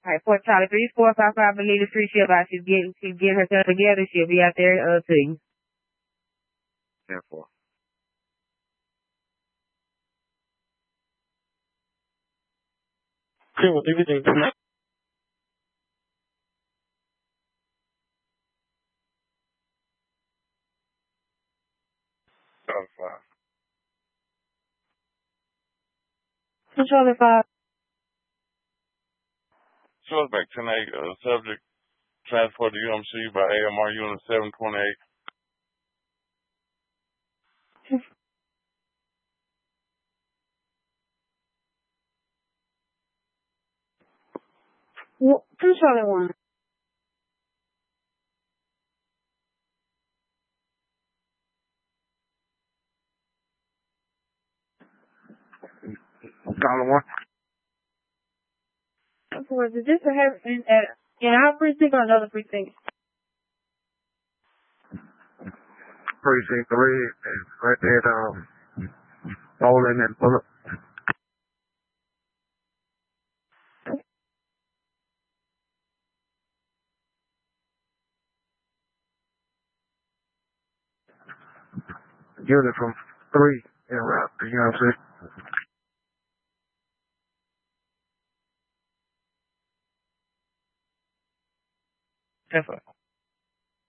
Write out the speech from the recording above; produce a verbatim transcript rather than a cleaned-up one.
All right, Fort Charlie, three, four, five, five, believe the free ship out. She's getting, she's getting herself together. She'll be out there, uh, to you. ten four. Cool, everything tonight. Charlie five. Charlie five. Suspect ten eight, uh, subject transport to U M C by A M R Unit seven twenty-eight. Well, two Charlie one. Charlie one. Of course, is this a heavy, in, uh, in our precinct or another precinct? Precinct three is right there, um, Bowling and Bullet. Unit from three in route, you know what I'm saying?